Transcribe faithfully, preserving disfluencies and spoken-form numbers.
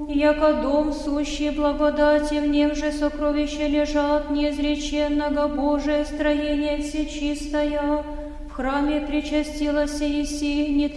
яко дом сущий благодати, в нем же сокровища лежат, неизреченного Божие строение всечистое. В храме причастилась Еси, не